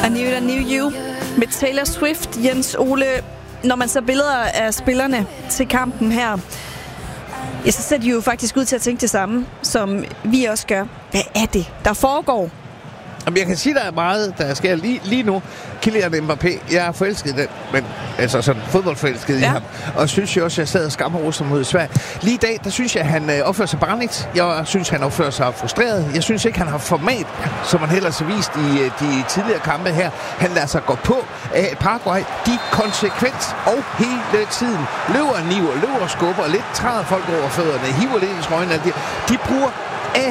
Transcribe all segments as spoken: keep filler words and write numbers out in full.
A New A New You med Taylor Swift. Jens Ole, når man ser billeder af spillerne til kampen her, ja, så ser de jo faktisk ud til at tænke det samme, som vi også gør. Hvad er det, der foregår? Jeg kan sige, der er meget, der sker lige, lige nu. Kylian Mbappé, jeg er forelsket i den, men altså sådan fodboldforelsket ja. i ham. Og synes jeg også, jeg sad og skammer Russer mod Sverige. Lige i dag, der synes jeg, han øh, opfører sig barnligt. Jeg synes, han opfører sig frustreret. Jeg synes ikke, han har format, som han ellers har vist i øh, de tidligere kampe her. Han lader sig gå på af Paraguay. De konsekvent og hele tiden løber niver, løber og skubber, lidt træder folk over fødderne, hiver lidt i trøjen. De, de bruger alle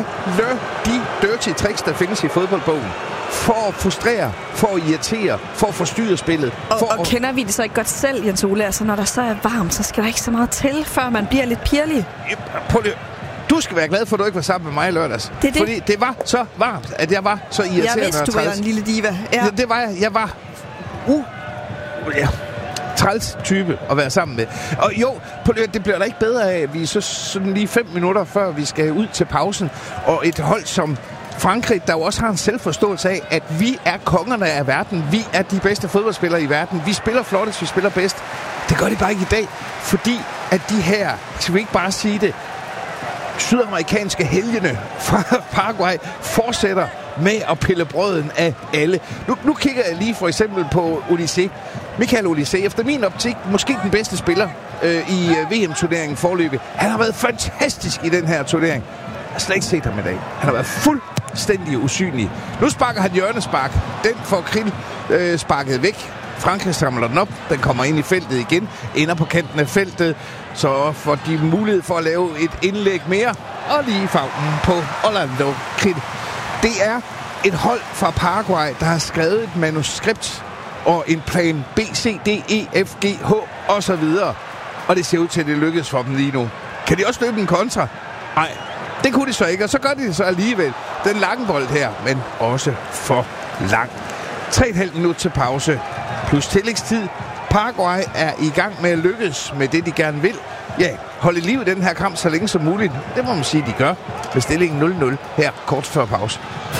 de dirty tricks, der findes i fodboldbogen. For at frustrere, for at irritere, for at forstyrre spillet. Og, for og at... kender vi det så ikke godt selv, Jens Ole? Altså, når der så er varmt, så skal der ikke så meget til, før man bliver lidt pirlig. Prøv lige. Du skal være glad for, at du ikke var sammen med mig i lørdags. Det er det. Fordi det var så varmt, at jeg var så irriterende. Jeg vidste, du var en lille diva. Ja. Det, det var jeg. Jeg var... Uh, ja. træls type at være sammen med. Og jo, det bliver da ikke bedre af, at vi er så sådan lige fem minutter før vi skal ud til pausen, og et hold som Frankrig, der jo også har en selvforståelse af, at vi er kongerne af verden. Vi er de bedste fodboldspillere i verden. Vi spiller flottest, vi spiller bedst. Det gør de bare ikke i dag, fordi at de her, skal vi ikke bare sige det, sydamerikanske helgene fra Paraguay fortsætter med at pille brøden af alle. Nu, nu kigger jeg lige for eksempel på Olise. Michael Olise, efter min optik, måske den bedste spiller øh, i øh, V M-turneringen forløbet. Han har været fantastisk i den her turnering. Jeg har slet ikke set ham i dag. Han har været fuldstændig usynlig. Nu sparker han hjørnespark. Den får Krill øh, sparket væk. Frankrig samler den op. Den kommer ind i feltet igen. Ender på kanten af feltet. Så får de mulighed for at lave et indlæg mere. Og lige i favnen på Orlando Krill. Det er et hold fra Paraguay, der har skrevet et manuskript og en plan B, C, D, E, F, G, H og så videre. Og det ser ud til, at det lykkes for dem lige nu. Kan de også løbe en kontra? Nej, det kunne de så ikke, og så gør de det så alligevel. Den lange bold her, men også for lang. tre komma fem minut til pause, plus tillægstid. Paraguay er i gang med at lykkes med det, de gerne vil. Ja, holde liv i den her kamp så længe som muligt. Det må man sige, de gør. Med stillingen nul nul her kort før pause.